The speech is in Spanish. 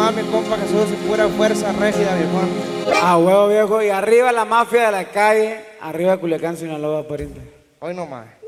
más, mi compa, que sos pura fuerza rígida, viejón. A huevo, viejo. Y arriba la mafia de la calle, arriba Culiacán, Sinaloa, pariente. Hoy nomás.